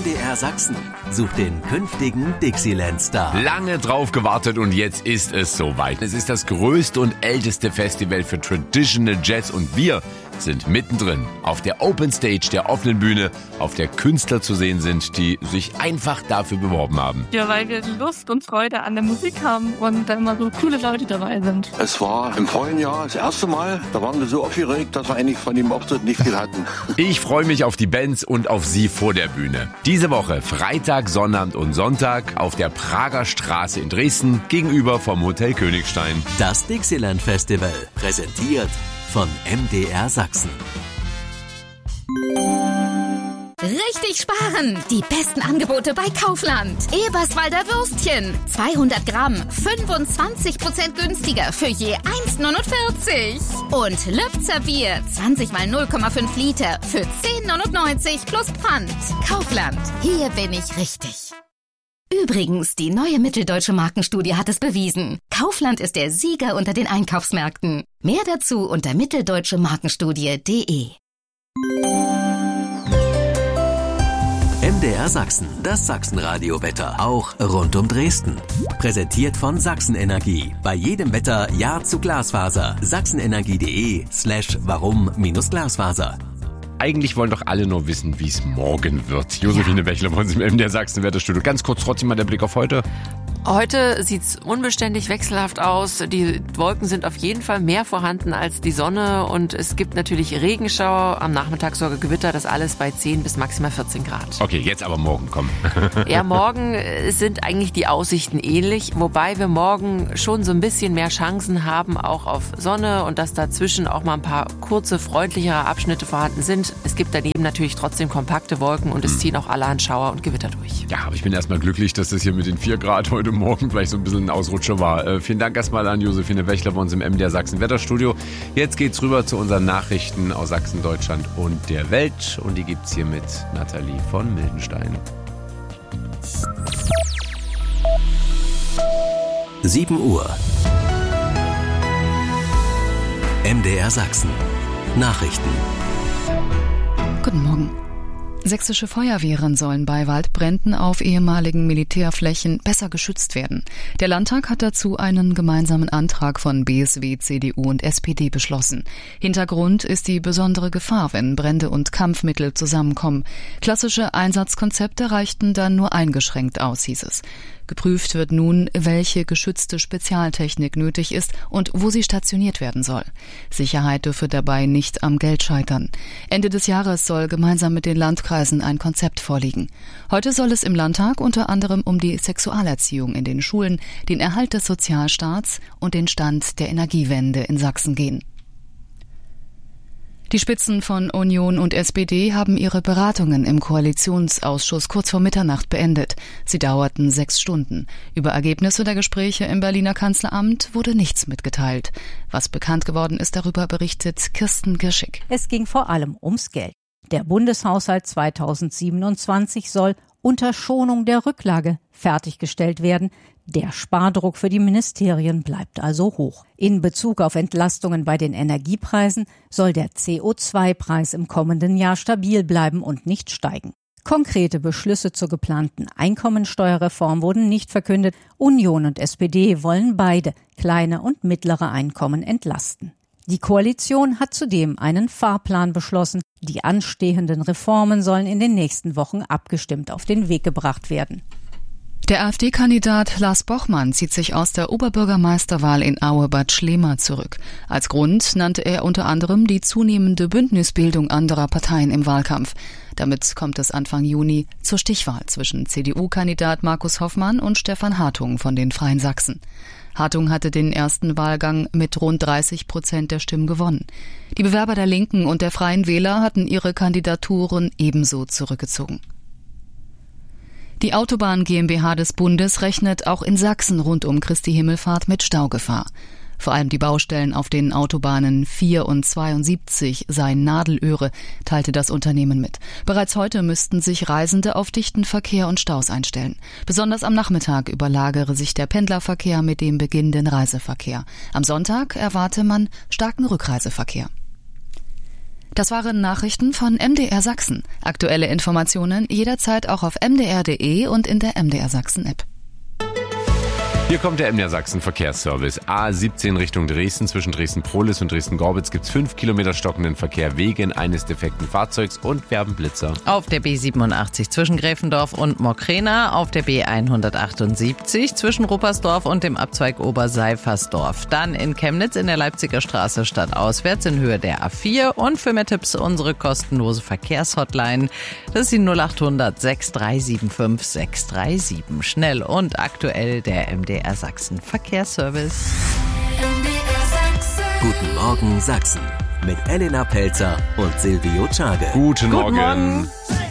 MDR Sachsen sucht den künftigen Dixieland-Star. Lange drauf gewartet und jetzt ist es soweit. Es ist das größte und älteste Festival für Traditional Jazz und wir sind mittendrin auf der Open Stage, der offenen Bühne, auf der Künstler zu sehen sind, die sich einfach dafür beworben haben. Ja, weil wir Lust und Freude an der Musik haben und da immer so coole Leute dabei sind. Es war im vorigen Jahr das erste Mal, da waren wir so aufgeregt, dass wir eigentlich von dem Auftritt nicht viel hatten. Ich freue mich auf die Bands und auf Sie vor der Bühne. Diese Woche Freitag, Sonnabend und Sonntag auf der Prager Straße in Dresden gegenüber vom Hotel Königstein. Das Dixieland Festival, präsentiert von MDR Sachsen. Richtig sparen! Die besten Angebote bei Kaufland. Eberswalder Würstchen. 200 Gramm, 25% günstiger für je 1,49. Und Lübzer Bier, 20 mal 0,5 Liter für 10,99 plus Pfand. Kaufland, hier bin ich richtig. Übrigens, die neue Mitteldeutsche Markenstudie hat es bewiesen. Kaufland ist der Sieger unter den Einkaufsmärkten. Mehr dazu unter mitteldeutschemarkenstudie.de. MDR Sachsen, das Sachsenradio-Wetter, auch rund um Dresden. Präsentiert von Sachsenenergie. Bei jedem Wetter Ja zu Glasfaser. sachsenenergie.de/warum-Glasfaser. Eigentlich wollen doch alle nur wissen, wie es morgen wird. Josephine Bächler bei uns im MDR Sachsen-Wetterstudio. Ganz kurz trotzdem mal der Blick auf heute. Heute sieht's unbeständig wechselhaft aus. Die Wolken sind auf jeden Fall mehr vorhanden als die Sonne und es gibt natürlich Regenschauer. Am Nachmittag sogar Gewitter, das alles bei 10 bis maximal 14 Grad. Okay, jetzt aber morgen, komm. Ja, morgen sind eigentlich die Aussichten ähnlich, wobei wir morgen schon so ein bisschen mehr Chancen haben, auch auf Sonne und dass dazwischen auch mal ein paar kurze, freundlichere Abschnitte vorhanden sind. Es gibt daneben natürlich trotzdem kompakte Wolken und es ziehen auch allerhand Schauer und Gewitter durch. Ja, aber ich bin erstmal glücklich, dass das hier mit den 4 Grad heute Morgen vielleicht so ein bisschen ein Ausrutscher war. Vielen Dank erstmal an Josephine Bächler bei uns im MDR Sachsen Wetterstudio. Jetzt geht's rüber zu unseren Nachrichten aus Sachsen, Deutschland und der Welt. Und die gibt's hier mit Nathalie von Mildenstein. 7 Uhr. MDR Sachsen. Nachrichten. Guten Morgen. Sächsische Feuerwehren sollen bei Waldbränden auf ehemaligen Militärflächen besser geschützt werden. Der Landtag hat dazu einen gemeinsamen Antrag von BSW, CDU und SPD beschlossen. Hintergrund ist die besondere Gefahr, wenn Brände und Kampfmittel zusammenkommen. Klassische Einsatzkonzepte reichten dann nur eingeschränkt aus, hieß es. Geprüft wird nun, welche geschützte Spezialtechnik nötig ist und wo sie stationiert werden soll. Sicherheit dürfe dabei nicht am Geld scheitern. Ende des Jahres soll gemeinsam mit den Landkreisen ein Konzept vorliegen. Heute soll es im Landtag unter anderem um die Sexualerziehung in den Schulen, den Erhalt des Sozialstaats und den Stand der Energiewende in Sachsen gehen. Die Spitzen von Union und SPD haben ihre Beratungen im Koalitionsausschuss kurz vor Mitternacht beendet. Sie dauerten 6 Stunden. Über Ergebnisse der Gespräche im Berliner Kanzleramt wurde nichts mitgeteilt. Was bekannt geworden ist, darüber berichtet Kirsten Girschig. Es ging vor allem ums Geld. Der Bundeshaushalt 2027 soll unter Schonung der Rücklage fertiggestellt werden. Der Spardruck für die Ministerien bleibt also hoch. In Bezug auf Entlastungen bei den Energiepreisen soll der CO2-Preis im kommenden Jahr stabil bleiben und nicht steigen. Konkrete Beschlüsse zur geplanten Einkommensteuerreform wurden nicht verkündet. Union und SPD wollen beide kleine und mittlere Einkommen entlasten. Die Koalition hat zudem einen Fahrplan beschlossen. Die anstehenden Reformen sollen in den nächsten Wochen abgestimmt auf den Weg gebracht werden. Der AfD-Kandidat Lars Bochmann zieht sich aus der Oberbürgermeisterwahl in Aue-Bad Schlema zurück. Als Grund nannte er unter anderem die zunehmende Bündnisbildung anderer Parteien im Wahlkampf. Damit kommt es Anfang Juni zur Stichwahl zwischen CDU-Kandidat Markus Hoffmann und Stefan Hartung von den Freien Sachsen. Hartung hatte den ersten Wahlgang mit rund 30% der Stimmen gewonnen. Die Bewerber der Linken und der Freien Wähler hatten ihre Kandidaturen ebenso zurückgezogen. Die Autobahn GmbH des Bundes rechnet auch in Sachsen rund um Christi Himmelfahrt mit Staugefahr. Vor allem die Baustellen auf den Autobahnen 4 und 72 seien Nadelöhre, teilte das Unternehmen mit. Bereits heute müssten sich Reisende auf dichten Verkehr und Staus einstellen. Besonders am Nachmittag überlagere sich der Pendlerverkehr mit dem beginnenden Reiseverkehr. Am Sonntag erwarte man starken Rückreiseverkehr. Das waren Nachrichten von MDR Sachsen. Aktuelle Informationen jederzeit auch auf mdr.de und in der MDR Sachsen App. Hier kommt der MDR Sachsen Verkehrsservice. A17 Richtung Dresden. Zwischen Dresden-Prohlis und Dresden-Gorbitz gibt es 5 Kilometer stockenden Verkehr wegen eines defekten Fahrzeugs und Werbenblitzer. Auf der B87 zwischen Gräfendorf und Mockrena. Auf der B178 zwischen Ruppersdorf und dem Abzweig Oberseifersdorf. Dann in Chemnitz in der Leipziger Straße stadtauswärts in Höhe der A4. Und für mehr Tipps unsere kostenlose Verkehrshotline. Das ist die 0800 6375 637. Schnell und aktuell der MDR Sachsen Verkehrsservice. Guten Morgen Sachsen mit Elena Pelzer und Silvio Czage. Guten Morgen.